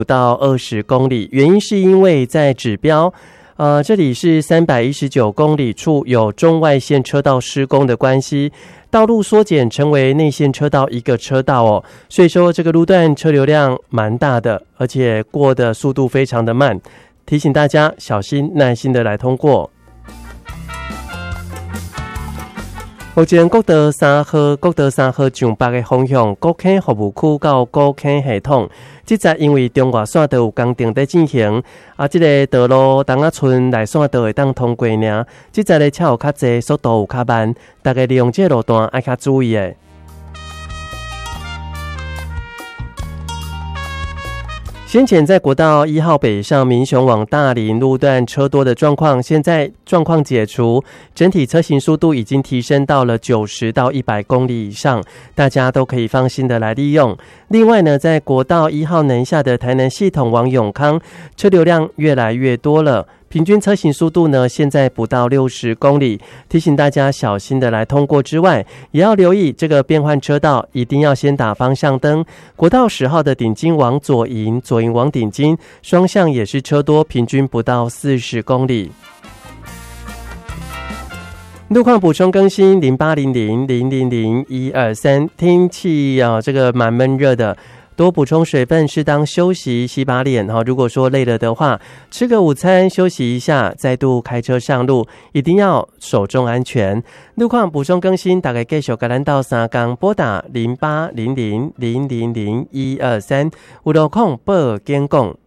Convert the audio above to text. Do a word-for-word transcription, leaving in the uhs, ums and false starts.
不到二十公里，原因是因为在指标呃，这里是三百一十九公里处有中外线车道施工的关系，道路缩减成为内线车道一个车道哦，所以说这个路段车流量蛮大的，而且过的速度非常的慢，提醒大家小心耐心的来通过。目前国道三号、国道三号上北的方向，国坑服务区到国坑系统，这则因为中外线道有工程在进行，啊，这个道路东仔村内线道会当通过呢，这则的车有较济，速度有较慢，大家利用这个路段要较注意的。先前在国道一号北上民雄往大林路段车多的状况，现在状况解除，整体车行速度已经提升到了九十到一百公里以上，大家都可以放心的来利用。另外呢，在国道一号南下的台南系统往永康，车流量越来越多了。平均车行速度呢，现在不到六十公里，提醒大家小心的来通过之外，也要留意这个变换车道，一定要先打方向灯。国道十号的顶金往左营，左营往顶金，双向也是车多，平均不到四十公里。路况补充更新零八零零零零零一二三，天气啊，这个蛮闷热的。多补充水分，适当休息，洗把脸。如果说累了的话，吃个午餐，休息一下，再度开车上路，一定要守重安全。路况补充更新，大概继续跟咱到三港拨打零八零零零零零一二三，有路况报监控。